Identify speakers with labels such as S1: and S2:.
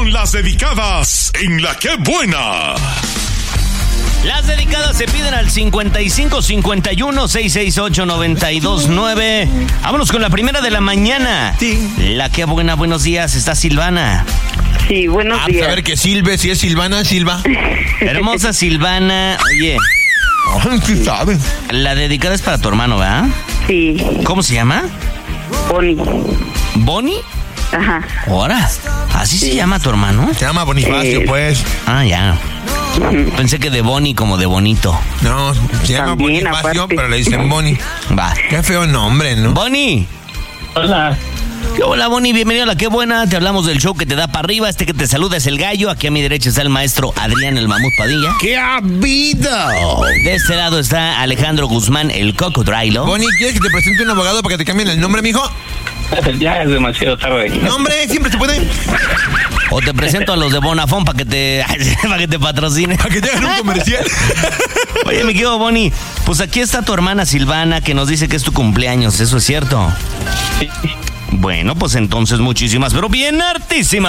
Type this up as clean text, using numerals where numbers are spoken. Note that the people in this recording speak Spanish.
S1: con las dedicadas en La Qué Buena.
S2: Las dedicadas se piden al 55 51 668 929. Vámonos con la primera de la mañana.
S3: Sí.
S2: La Qué Buena, buenos días. Está Silvana.
S4: Sí, buenos días.
S3: A ver que Silve, si es Silvana, Silva.
S2: Hermosa Silvana. Oye,
S3: ¿Qué sabe?
S2: la dedicada es para tu hermano, ¿verdad?
S4: Sí,
S2: ¿Cómo se llama?
S4: Bonnie.
S2: ¿Bonnie?
S4: Ajá.
S2: ¿Ahora? ¿Así se llama tu hermano?
S3: Se llama Bonifacio, pues.
S2: Ah, ya. Pensé que de Bonnie como de bonito.
S3: No, se llama
S4: También,
S3: Bonifacio,
S4: aparte.
S3: pero le dicen Boni.
S2: Va.
S3: Qué feo nombre, ¿no?
S2: Bonnie.
S5: Hola.
S2: Hola, Bonnie, bienvenido a La Qué Buena. Te hablamos del show que te da para arriba. Este que te saluda es el gallo. Aquí a mi derecha está el maestro Adrián el Mamut Padilla.
S3: ¡Qué habido!
S2: De este lado está Alejandro Guzmán, el Cocodrilo.
S3: Boni, ¿quieres que te presente un abogado para que te cambien el nombre, mijo?
S5: Ya es demasiado tarde.
S3: ¿Nombre? Siempre se puede.
S2: O te presento a los de Bonafón para que te patrocine.
S3: Para que te hagan un comercial.
S2: Oye, mi querido Bonnie, pues aquí está tu hermana Silvana que nos dice que es tu cumpleaños. ¿Eso es cierto?
S5: Sí.
S2: Bueno, pues entonces muchísimas, pero bien hartísimas